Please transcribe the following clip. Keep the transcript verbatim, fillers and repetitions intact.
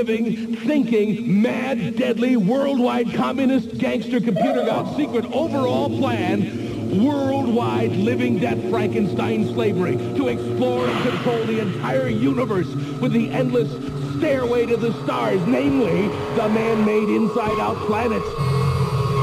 living, thinking, mad, deadly, worldwide communist gangster computer god's secret overall plan, worldwide living death Frankenstein slavery, to explore and control the entire universe with the endless stairway to the stars, namely the man-made inside-out planets.